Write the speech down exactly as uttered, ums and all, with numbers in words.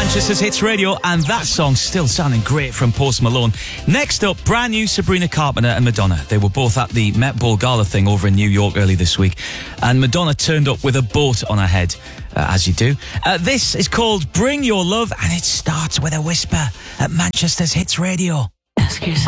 Manchester's Hits Radio, and that song still sounding great from Post Malone. Next up, brand new Sabrina Carpenter and Madonna. They were both at the Met Ball Gala thing over in New York early this week, and Madonna turned up with a boat on her head, uh, as you do. Uh, this is called Bring Your Love, and it starts with a whisper at Manchester's Hits Radio. Ask yourself.